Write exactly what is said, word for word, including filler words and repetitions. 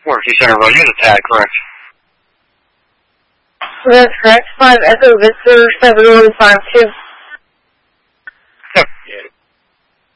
Morphe Center Road, unit tag, correct? That's correct. five Echo Victor seven one five two.